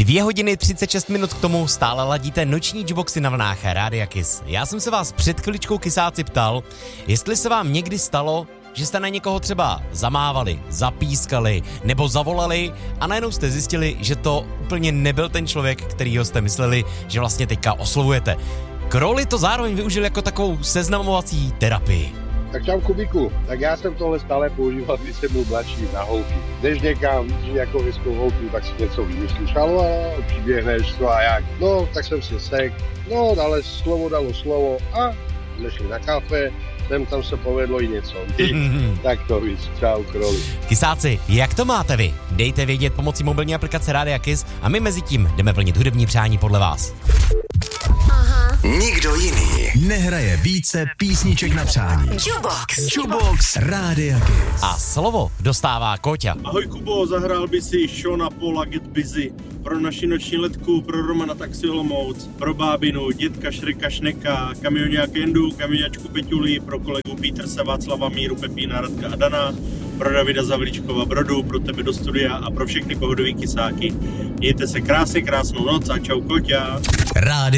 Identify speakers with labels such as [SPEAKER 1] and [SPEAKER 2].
[SPEAKER 1] 2 hodiny 36 minut k tomu stále ladíte noční jukeboxy na vlnách Rádia Kiss. Já jsem se vás před chviličkou kysáci ptal, jestli se vám někdy stalo, že jste na někoho třeba zamávali, zapískali nebo zavolali a najednou jste zjistili, že to úplně nebyl ten člověk, kterýho jste mysleli, že vlastně teďka oslovujete. Crowley to zároveň využil jako takovou seznamovací terapii.
[SPEAKER 2] Tak čau Kubíku, tak já jsem tohle stále používal, když jsem byl mladší na holky. Jdeš někam, vidíš nějakou hezkou holku, tak si něco vymyslíš, ale přiběhneš to a jak. No, tak jsem si sekl, no, ale slovo dalo slovo a jsme šli na kafe, tam se povedlo i něco. Tak to víš, čau Crowley.
[SPEAKER 1] Kysáci, jak to máte vy? Dejte vědět pomocí mobilní aplikace Rádia Kiss a my mezi tím jdeme plnit hudební přání podle vás.
[SPEAKER 3] Nikdo jiný nehraje více písniček na přání. Jukebox Rádia Kiss.
[SPEAKER 1] A slovo dostává Kóťa.
[SPEAKER 4] Ahoj Kubo, zahrál by si Shona Paula Get Busy pro naši noční letku, pro Romana Taxi Olomouc, pro bábinu, dětka Šreka Šneka, kamioňák Jendu, kamioňačku Peťuli, pro kolegu Peterse, Václava Míru, Pepína, Radka a Dana, pro Davida Zavličkova Brodu, pro tebe do studia a pro všechny pohodový kysáky. Mějte se krásně, krásnou noc a čau Kóťa.